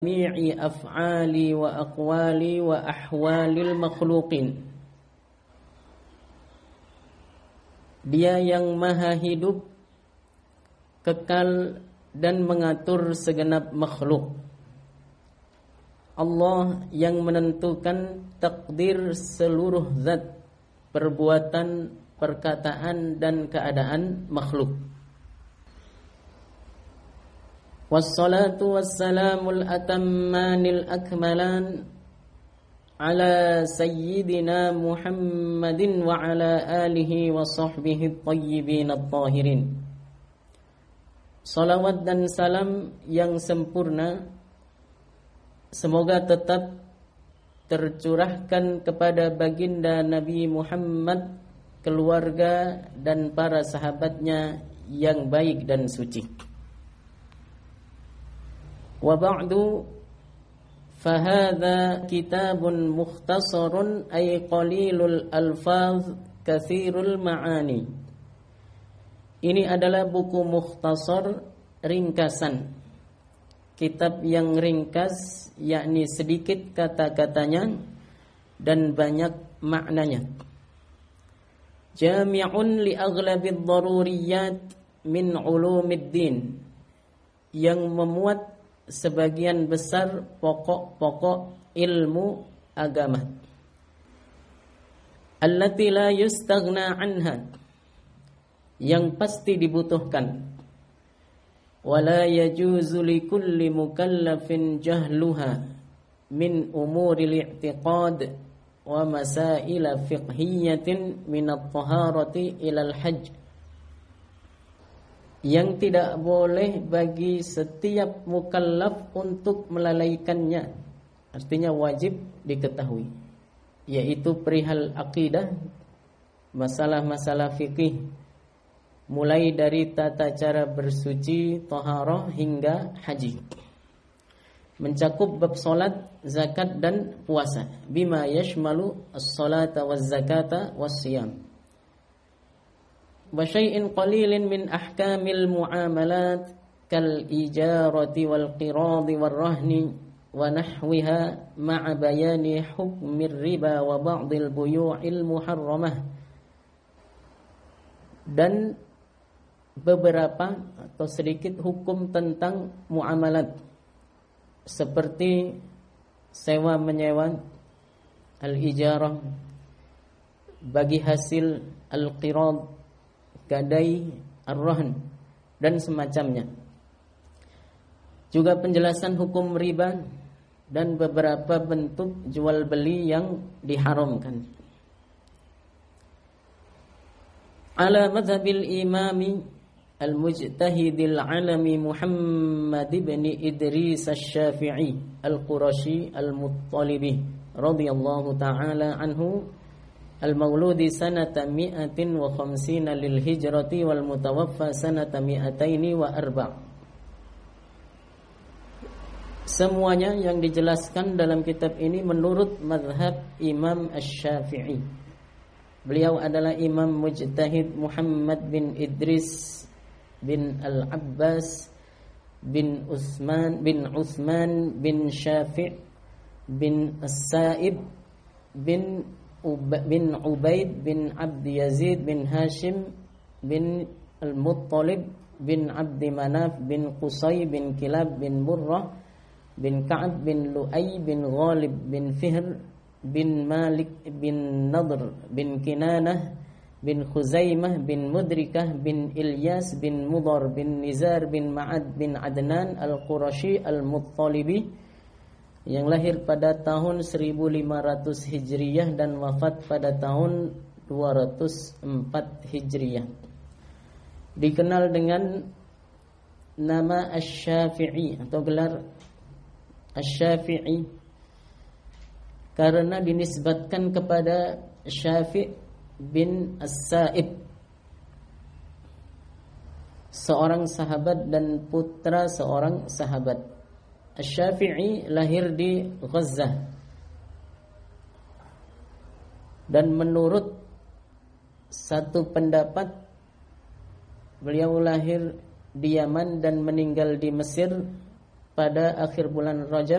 jami'i af'ali wa aqwali wa ahwalil makhluqin. Dia yang maha hidup, kekal dan mengatur segenap makhluk. Allah yang menentukan takdir seluruh zat, perbuatan, perkataan dan keadaan makhluk. Wassalatu wassalamul atammanil akmalan ala sayyidina Muhammadin wa ala alihi wa sahbihi at-tayyibin at-tahirin. Salawat dan salam yang sempurna semoga tetap tercurahkan kepada baginda Nabi Muhammad, keluarga dan para sahabatnya yang baik dan suci. Wa ba'du, fahadha kitabun mukhtasarun ay qalilul alfaz kathirul ma'ani. Ini adalah buku mukhtasar, ringkasan. Kitab yang ringkas, yakni sedikit kata-katanya dan banyak maknanya. Jami'un li aghlabid daruriyat min ulumiddin, yang memuat sebagian besar pokok-pokok ilmu agama. Allati la yustaghna anha, yang pasti dibutuhkan. Wala yajuzu likulli mukallafin jahluha min umuril i'tiqad wa masaila fiqhiyatin min at-taharati ilal hajj. Yang tidak boleh bagi setiap mukallaf untuk melalaikannya, artinya wajib diketahui, yaitu perihal akidah, masalah-masalah fikih, mulai dari tata cara bersuci, taharah hingga haji. Mencakup bab salat, zakat dan puasa, bima yashmalu as-salata waz-zakata was-siyam. Wa syai'in qalilin min ahkamil muamalat kal ijarati wal qiradi war rahni wa nahwiha ma'a bayani hukmir riba wa ba'dil buyu'il muharramah. Dan beberapa atau sedikit hukum tentang muamalat, seperti sewa menyewa, al-ijarah, bagi hasil, al-qirad, gadai, ar-rahn dan semacamnya. Juga penjelasan hukum riba dan beberapa bentuk jual beli yang diharamkan. Ala madhabil imami al-mujtahidil alami Muhammad ibn Idris asy-Syafi'i al-Qurashi al-Muttalibi radhiyallahu ta'ala anhu, al-mauludi sanata mi'atin wa khamsina lil hijrati wal mutawaffa sanata mi'ataini wa arba'. Semuanya yang dijelaskan dalam kitab ini menurut mazhab Imam Asy-Syafi'i. Beliau adalah Imam Mujtahid Muhammad bin Idris bin Al-Abbas bin Utsman bin Syafi' bin As-Sa'ib bin Ubaid bin Abdi Yazid bin Hashim bin Al-Muttalib bin Abdi Manaf bin Qusay bin Kilab bin Murrah bin Ka'ab bin Lu'ay bin Ghalib bin Fihr bin Malik bin Nadr bin Kinanah bin Khuzaimah bin Mudrikah bin Ilyas bin Mudar bin Nizar bin Ma'ad bin Adnan al-Qurashi al-Muttalibi, yang lahir pada tahun 1500 Hijriyah dan wafat pada tahun 204 Hijriyah. Dikenal dengan nama Asy-Syafi'i atau gelar Asy-Syafi'i karena dinisbatkan kepada Syafi' bin As-Sa'ib, seorang sahabat dan putra seorang sahabat. Asy-Syafi'i lahir di Gaza, dan menurut satu pendapat beliau lahir di Yaman dan meninggal di Mesir pada akhir bulan Rajab